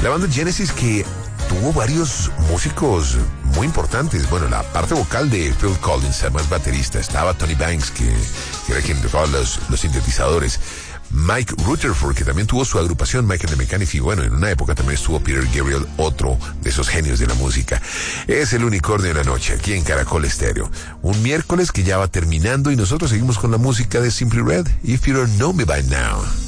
La banda Genesis, que tuvo varios músicos muy importantes. Bueno, la parte vocal de Phil Collins, además baterista. Estaba Tony Banks, que era quien tocaba los sintetizadores. Mike Rutherford, que también tuvo su agrupación Mike and the Mechanics, y bueno, en una época también estuvo Peter Gabriel, otro de esos genios de la música. Es el Unicornio de la Noche, aquí en Caracol Estéreo. Un miércoles que ya va terminando y nosotros seguimos con la música de Simply Red, If You Don't Know Me By Now.